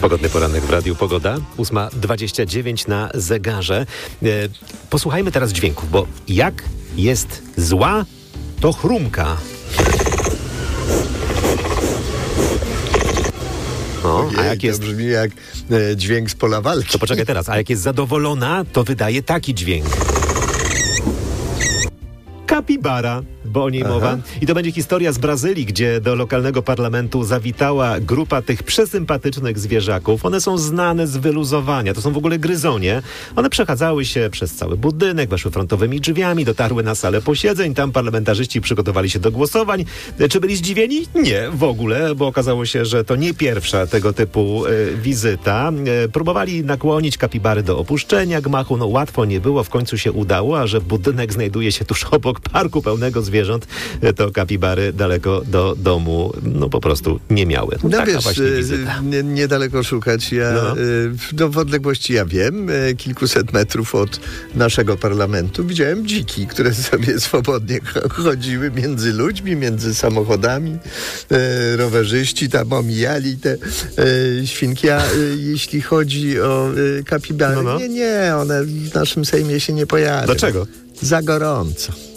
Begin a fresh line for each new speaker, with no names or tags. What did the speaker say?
Pogodny poranek w Radiu Pogoda. 8:29 na zegarze. Posłuchajmy teraz dźwięków, bo jak jest zła, to chrumka. No,
a jak jest... To brzmi jak dźwięk z pola walki.
To poczekaj teraz, a jak jest zadowolona, to wydaje taki dźwięk. Kapibara, bo o niej mowa. I to będzie historia z Brazylii, gdzie do lokalnego parlamentu zawitała grupa tych przesympatycznych zwierzaków. One są znane z wyluzowania. To są w ogóle gryzonie. One przechadzały się przez cały budynek, weszły frontowymi drzwiami, dotarły na salę posiedzeń. Tam parlamentarzyści przygotowali się do głosowań. Czy byli zdziwieni? Nie, w ogóle, bo okazało się, że to nie pierwsza tego typu wizyta. Próbowali nakłonić kapibary do opuszczenia gmachu. No łatwo nie było, w końcu się udało, a że budynek znajduje się tuż obok parku pełnego zwierząt, to kapibary daleko do domu no po prostu nie miały.
No
taka
wiesz,
właśnie wizyta.
Niedaleko szukać. W odległości, kilkuset metrów od naszego parlamentu widziałem dziki, które sobie swobodnie chodziły między ludźmi, między samochodami. Rowerzyści tam omijali te świnki. A jeśli chodzi o kapibary, nie, one w naszym Sejmie się nie pojawią.
Dlaczego?
Za gorąco.